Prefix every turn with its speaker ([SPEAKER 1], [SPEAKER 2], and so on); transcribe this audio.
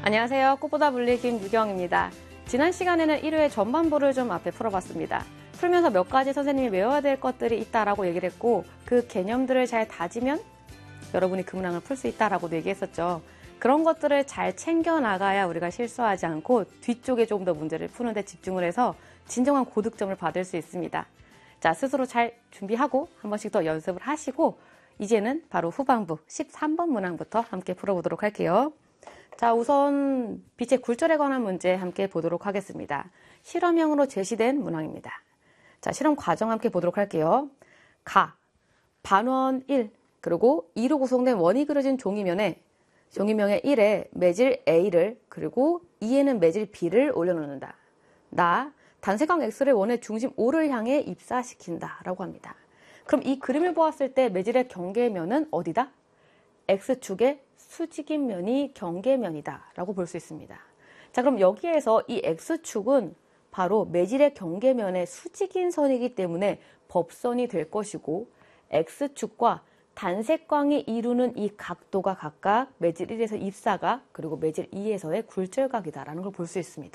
[SPEAKER 1] 안녕하세요. 꽃보다 물리 김유경입니다. 지난 시간에는 1회 전반부를 좀 앞에 풀어봤습니다. 풀면서 몇 가지 선생님이 외워야 될 것들이 있다라고 얘기를 했고 그 개념들을 잘 다지면 여러분이 그 문항을 풀 수 있다라고도 얘기했었죠. 그런 것들을 잘 챙겨나가야 우리가 실수하지 않고 뒤쪽에 조금 더 문제를 푸는 데 집중을 해서 진정한 고득점을 받을 수 있습니다. 자, 스스로 잘 준비하고 한 번씩 더 연습을 하시고 이제는 바로 후반부 13번 문항부터 함께 풀어보도록 할게요. 자, 우선 빛의 굴절에 관한 문제 함께 보도록 하겠습니다. 실험형으로 제시된 문항입니다. 자, 실험 과정 함께 보도록 할게요. 반원 1, 그리고 2로 구성된 원이 그려진 종이명에 1에 매질 A를 그리고 2에는 매질 B를 올려놓는다. 단색광 X를 원의 중심 O를 향해 입사시킨다 라고 합니다. 그럼 이 그림을 보았을 때 매질의 경계면은 어디다? X축의 수직인 면이 경계면이다 라고 볼 수 있습니다. 자, 그럼 여기에서 이 X축은 바로 매질의 경계면의 수직인 선이기 때문에 법선이 될 것이고 X축과 단색광이 이루는 이 각도가 각각 매질 1에서 입사각 그리고 매질 2에서의 굴절각이다라는 걸 볼 수 있습니다.